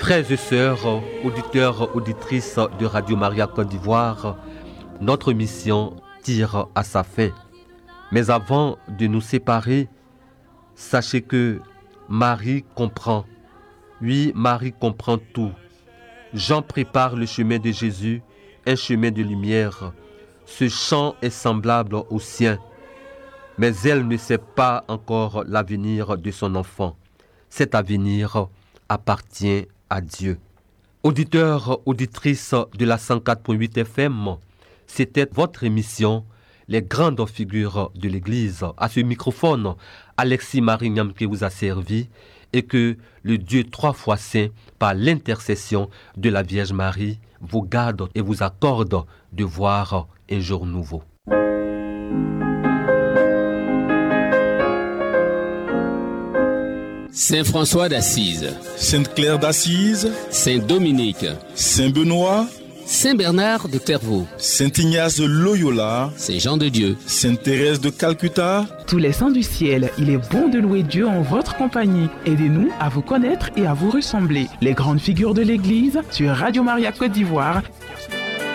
Frères et sœurs, auditeurs, auditrices de Radio Maria Côte d'Ivoire, notre mission tire à sa fin. Mais avant de nous séparer, sachez que Marie comprend. Oui, Marie comprend tout. Jean prépare le chemin de Jésus, un chemin de lumière. Ce chant est semblable au sien, mais elle ne sait pas encore l'avenir de son enfant. Cet avenir appartient à Dieu. Auditeurs, auditrices de la 104.8 FM, c'était votre émission Les grandes figures de l'Église. À ce microphone, Alexis Marignam qui vous a servi et que le Dieu 3 fois saint, par l'intercession de la Vierge Marie, vous garde et vous accorde de voir un jour nouveau. Saint François d'Assise, Sainte Claire d'Assise, Saint Dominique, Saint Benoît, Saint Bernard de Clairvaux, Saint Ignace de Loyola, Saint Jean de Dieu, Sainte Thérèse de Calcutta. Tous les saints du ciel, il est bon de louer Dieu en votre compagnie. Aidez-nous à vous connaître et à vous ressembler. Les grandes figures de l'Église sur Radio Maria Côte d'Ivoire.